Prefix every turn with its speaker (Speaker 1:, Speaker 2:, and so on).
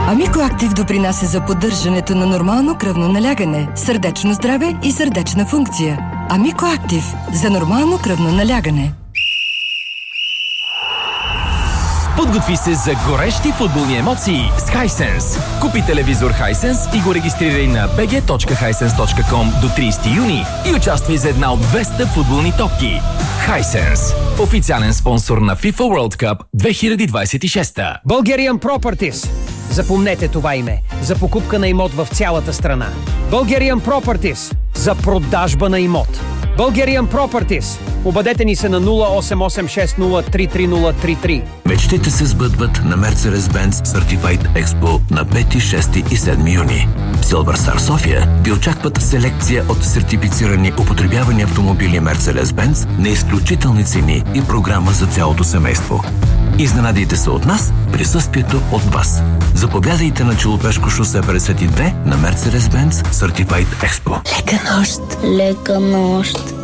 Speaker 1: Амико Актив допринася за поддържането на нормално кръвно налягане, сърдечно здраве и сърдечна функция. Амико Актив за нормално кръвно налягане.
Speaker 2: Подготви се за горещи футболни емоции с Hisense. Купи телевизор Hisense и го регистрирай на bg.hisense.com до 30 юни и участвай за една от 200 футболни топки. Hisense. Официален спонсор на FIFA World Cup 2026.
Speaker 3: Bulgarian Properties. Запомнете това име. За покупка на имот в цялата страна. Bulgarian Properties. За продажба на имот. Bulgarian Properties. Обадете ни се на 0886033033.
Speaker 4: Мечтите се сбъдват на Mercedes-Benz Certified Expo на 5, 6 и 7 юни. В Silver Star София ви очакват селекция от сертифицирани употребявани автомобили Mercedes-Benz на изключителни цени и програма за цялото семейство. Изненадайте се от нас, присъствието от вас. Заповядайте на Челопешко шосе 52 на Mercedes-Benz Certified Expo.
Speaker 5: Лека нощ! Лека нощ!